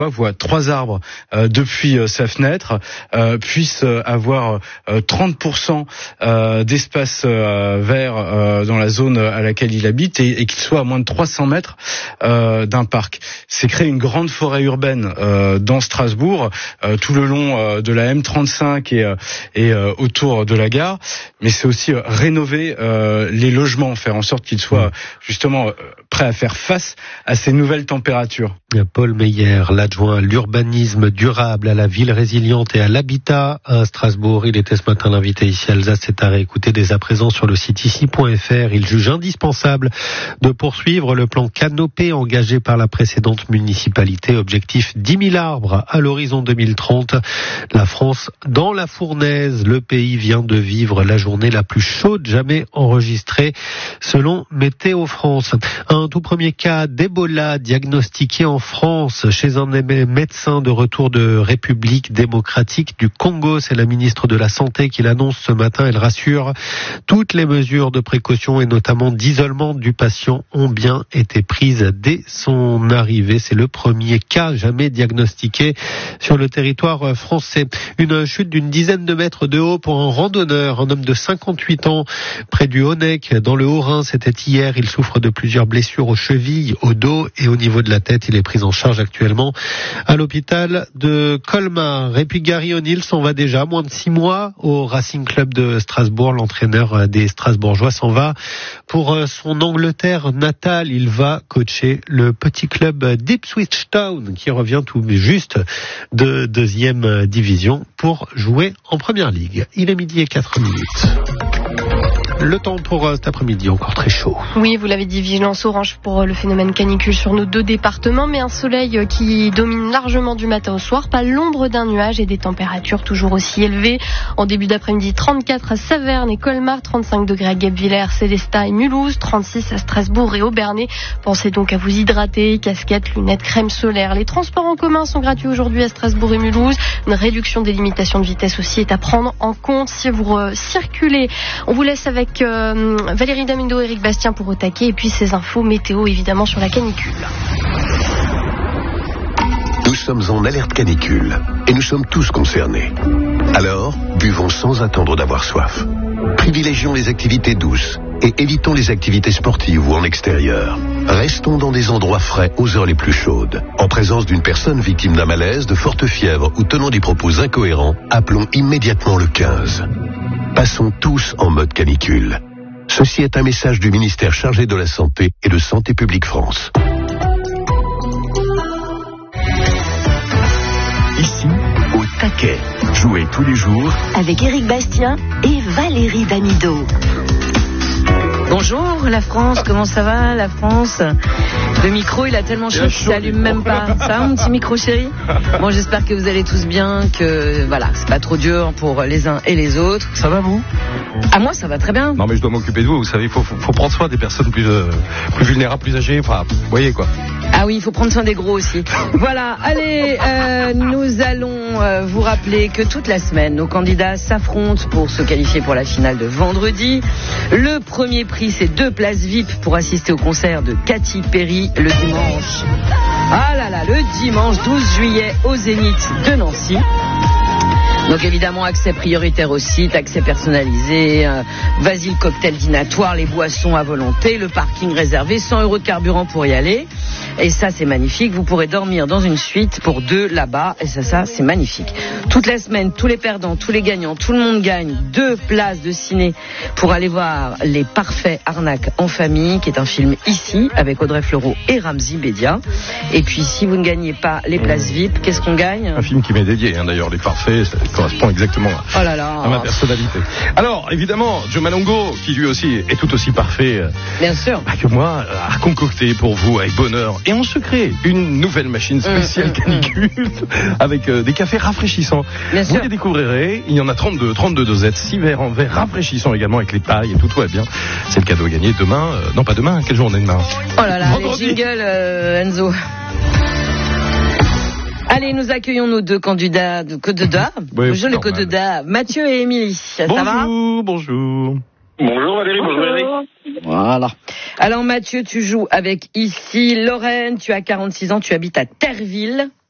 voit 3 arbres depuis sa fenêtre, puisse avoir 30% d'espace vert dans la zone à laquelle il habite et qu'il soit à moins de 300 mètres d'un parc. C'est créer une grande forêt urbaine dans Strasbourg, tout le long de la M35 et autour de la gare, mais c'est aussi rénover les logements, faire en sorte qu'ils soient justement prêts à faire face à ces nouvelles températures. Paul Meyer, l'adjoint à l'urbanisme durable, à la ville résiliente et à l'habitat à Strasbourg. Il était ce matin l'invité ici à Alsace. C'est à réécouter dès à présent sur le site ici.fr. Il juge indispensable de poursuivre le plan Canopée engagé par la précédente municipalité. Objectif 10 000 arbres à l'horizon 2030. La France dans la fournaise. Le pays vient de vivre la journée la plus chaude jamais enregistrée selon Météo France. Un tout premier cas d'Ebola diagnostiqué en France chez un médecin de retour de République démocratique du Congo. C'est la ministre de la Santé qui l'annonce ce matin. Elle rassure, toutes les mesures de précaution et notamment d'isolement du patient ont bien été prises dès son arrivée. C'est le premier cas jamais diagnostiqué sur le territoire français. Une chute d'une dizaine de mètres de haut pour un randonneur, un homme de 58 ans près du Honeck dans le Haut-Rhin. C'était hier. Il souffre de plusieurs blessures aux chevilles, au dos et au niveau de la tête. Il est pris en charge actuellement à l'hôpital de Colmar. Et puis Gary O'Neill s'en va déjà, moins de 6 mois au Racing Club de Strasbourg. L'entraîneur des Strasbourgeois s'en va pour son Angleterre natale. Il va coacher le petit club d'Ipswich Town qui revient tout juste de 2e division pour jouer en Première Ligue. Il est 12h04. Le temps pour cet après-midi, encore très chaud. Oui, vous l'avez dit, vigilance orange pour le phénomène canicule sur nos 2 départements, mais un soleil qui domine largement du matin au soir, pas l'ombre d'un nuage et des températures toujours aussi élevées. En début d'après-midi, 34 à Saverne et Colmar, 35 degrés à Guebwiller, Célestat et Mulhouse, 36 à Strasbourg et Obernai. Pensez donc à vous hydrater, casquette, lunettes, crème solaire. Les transports en commun sont gratuits aujourd'hui à Strasbourg et Mulhouse. Une réduction des limitations de vitesse aussi est à prendre en compte si vous circulez. On vous laisse avec Valérie Damido, Éric Bastien pour Au Taquet et puis ces infos météo évidemment sur la canicule. Nous sommes en alerte canicule et nous sommes tous concernés. Alors, buvons sans attendre d'avoir soif. Privilégions les activités douces et évitons les activités sportives ou en extérieur. Restons dans des endroits frais aux heures les plus chaudes. En présence d'une personne victime d'un malaise, de forte fièvre ou tenant des propos incohérents, appelons immédiatement le 15. Passons tous en mode canicule. Ceci est un message du ministère chargé de la Santé et de Santé publique France. Ici, Au Taquet. Jouez tous les jours avec Éric Bastien et Valérie Damido. Bonjour la France, comment ça va la France? Le micro il a tellement chaud qu'il s'allume même pas. Ça va mon petit micro chéri? Bon, j'espère que vous allez tous bien, que voilà, c'est pas trop dur pour les uns et les autres. Ça va vous? Ah moi ça va très bien. Non mais je dois m'occuper de vous, vous savez, il faut prendre soin des personnes plus vulnérables, plus âgées, enfin, vous voyez quoi. Ah oui, il faut prendre soin des gros aussi. Voilà, allez, nous allons vous rappeler que toute la semaine, nos candidats s'affrontent pour se qualifier pour la finale de vendredi. Le premier prix, c'est 2 places VIP pour assister au concert de Katy Perry le dimanche. Ah là là, le dimanche 12 juillet au Zénith de Nancy. Donc évidemment, accès prioritaire au site, accès personnalisé, vas-y le cocktail dînatoire, les boissons à volonté, le parking réservé, 100 € de carburant pour y aller. Et ça, c'est magnifique. Vous pourrez dormir dans une suite pour 2 là-bas. Et ça, c'est magnifique. Toute la semaine, tous les perdants, tous les gagnants, tout le monde gagne 2 places de ciné pour aller voir Les Parfaits Arnaques en famille, qui est un film ici, avec Audrey Fleurot et Ramzy Bedia. Et puis, si vous ne gagnez pas les places VIP, qu'est-ce qu'on gagne? Un film qui m'est dédié, d'ailleurs, Les Parfaits, ça correspond exactement à ma personnalité. Alors, évidemment, Joe Malongo, qui lui aussi est tout aussi parfait bien sûr que moi, a concocté pour vous, avec bonheur et en secret, une nouvelle machine spéciale canicule avec des cafés rafraîchissants. Bien vous sûr. les découvrirez, il y en a 32 dosettes, 6 verres en verre rafraîchissants également avec les pailles et tout va bien. C'est le cadeau à gagner demain, non pas demain, quelle journée demain? Oh là là, vendredi. Les jingles, Enzo. Allez, nous accueillons nos 2 candidats de candidats. Oui, Bonjour les normal. candidats, Mathieu et Émilie. Ça va? Bonjour. Bonjour Valérie, bonjour Eric. Voilà. Alors Mathieu, tu joues avec ici Lorraine, tu as 46 ans, tu habites à Terreville.